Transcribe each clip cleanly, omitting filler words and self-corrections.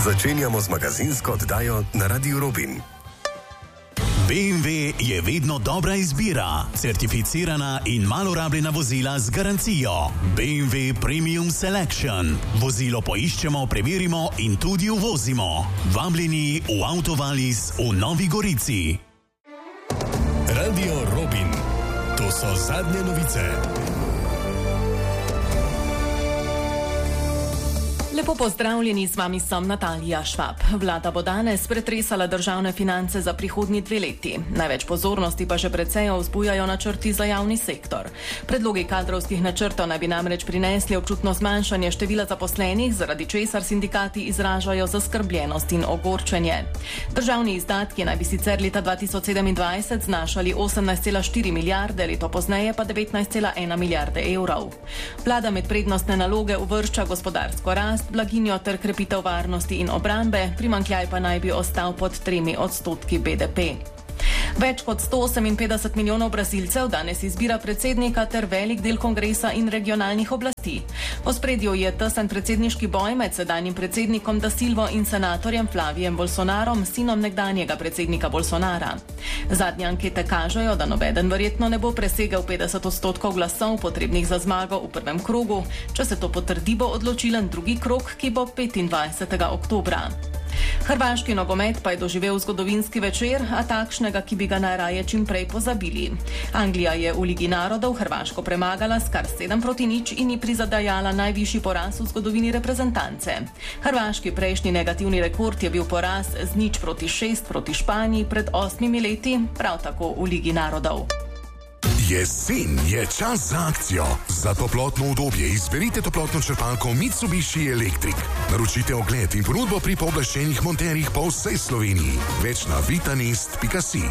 Začenjamo z magazinsko oddajo na Radiu Robin. BMW je vedno dobra izbira. Certificirana in malo rabljena vozila z garancijo. BMW Premium Selection. Vozilo poiščemo, preverimo in tudi uvozimo. Vabljeni v Autovalis v Novi Gorici. Radio Robin. To so zadnje novice. Lepo pozdravljeni, z vami sem Natalija Švab. Vlada bo danes pretresala državne finance za prihodnji 2 leti. Največ pozornosti pa še precej vzbujajo načrti za javni sektor. Predlogi kadrovskih načrtov naj bi namreč prinesli občutno zmanjšanje števila zaposlenih, zaradi česar sindikati izražajo zaskrbljenost in ogorčenje. Državni izdatki naj bi sicer leta 2027 znašali 18,4 milijarde, leto pozneje pa 19,1 milijarde evrov. Vlada med prednostne naloge uvršča gospodarsko rast, blaginjo ter krepitev varnosti in obrambe, primanjkljaj pa naj bi ostal pod 3% BDP. Več kot 158 milijonov Brazilcev danes izbira predsednika ter velik del kongresa in regionalnih oblasti. V ospredju je tesen predsedniški boj med sedanjim predsednikom Da Silvo in senatorjem Flavijem Bolsonarom, sinom nekdanjega predsednika Bolsonara. Zadnje ankete kažejo, da nobeden verjetno ne bo presegel 50% glasov potrebnih za zmago v prvem krogu. Če se to potrdi, bo odločilen drugi krog, ki bo 25. oktobra. Hrvaški nogomet pa je doživel zgodovinski večer, a takšnega, ki bi ga najraje čim prej pozabili. Anglija je v Ligi narodov Hrvaško premagala s kar 7-0 in ji prizadajala najvišji poraz v zgodovini reprezentance. Hrvaški prejšnji negativni rekord je bil poraz z 0-6 proti Španiji pred 8 leti, prav tako v Ligi narodov. Jesen je čas za akcijo. Za toplotno udobje izberite toplotno črpalko Mitsubishi Electric. Naročite ogled in ponudbo pri pooblaščenih monterjih po vsej Sloveniji. Več na vitanist.si.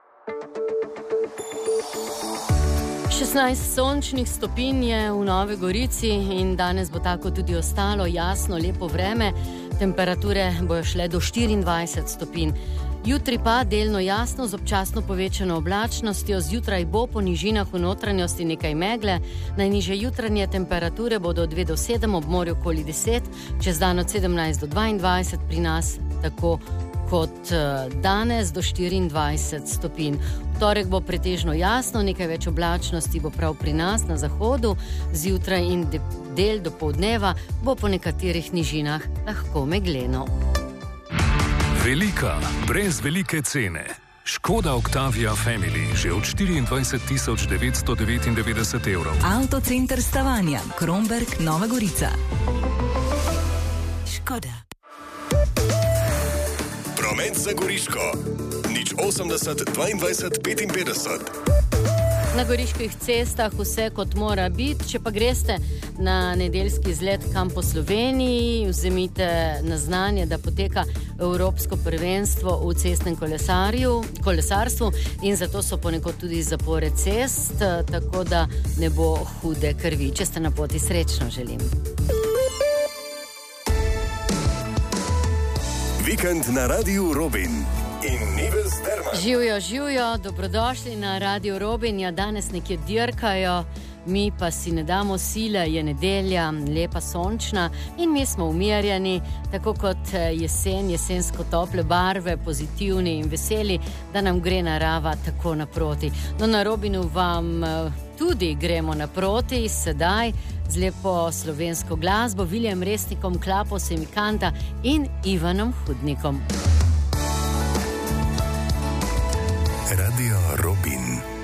16 sončnih stopinj je v Novi Gorici in danes bo tako tudi ostalo, jasno, lepo vreme. Temperature bojo šle do 24 stopinj. Jutri pa delno jasno z občasno povečano oblačnostjo, zjutraj bo po nižinah v notranjosti nekaj megle, najnižje jutranje temperature bodo od 2 do 7, ob morju okoli 10, čez dan od 17 do 22, pri nas tako kot danes do 24 stopinj. V torek bo pretežno jasno, nekaj več oblačnosti bo prav pri nas na zahodu, zjutraj in del dopoldneva bo po nekaterih nižinah lahko megleno. Velika, brez velike cene. Škoda Octavia Family že od 24 999 evrov. Avtocenter Stavanja, Kromberk, Nova Gorica. Škoda. Promet za Goriško. 080 22 55. Na goriških cestah vse kot mora biti, če pa greste na nedeljski izlet kam po Sloveniji, vzemite na znanje, da poteka Evropsko prvenstvo v cestnem kolesarstvu in zato so ponekod tudi zapore cest, tako da ne bo hude krvi. Če ste na poti, srečno želim. Vikend na Radiu Robin. In Nives Derman. Živijo, dobrodošli na Radio Robin. Ja, danes nekje dirkajo, mi pa si ne damo sile, je nedelja, lepa sončna in mi smo umirjeni, tako kot jesensko tople barve, pozitivni in veseli, da nam gre narava tako naproti. No, na Robinu vam tudi gremo naproti, sedaj z lepo slovensko glasbo, Viljem Resnikom, Klapo Semikanta in Ivanom Hudnikom. Radio Robin.